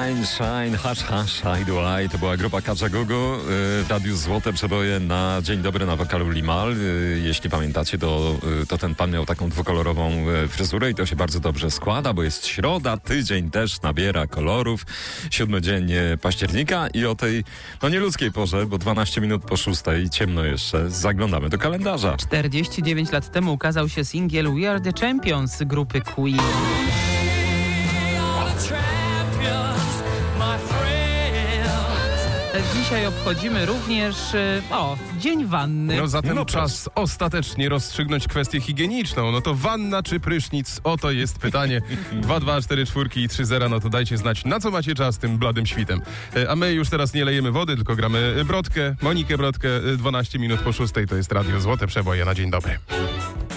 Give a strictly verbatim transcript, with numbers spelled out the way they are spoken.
Shine, shine, hash, hash, hide, why. To była grupa Kajagoogoo w Radiu Złote Przeboje na Dzień Dobry na wokalu Limal. Jeśli pamiętacie, to, to ten pan miał taką dwukolorową fryzurę i to się bardzo dobrze składa, bo jest środa, tydzień też nabiera kolorów. Siódmy dzień października i o tej, no nieludzkiej porze, bo dwanaście minut po szóstej, ciemno jeszcze, zaglądamy do kalendarza. czterdzieści dziewięć lat temu ukazał się singiel We Are The Champions grupy Queen. Dzisiaj obchodzimy również o, Dzień Wanny. No zatem No czas ostatecznie rozstrzygnąć kwestię higieniczną. No to wanna czy prysznic? Oto jest pytanie. dwa dwa cztery cztery i trzy zero. No to dajcie znać, na co macie czas tym bladym świtem. A my już teraz nie lejemy wody, tylko gramy Brodkę, Monikę Brodkę. dwanaście minut po szóstej to jest Radio Złote Przeboje na Dzień Dobry.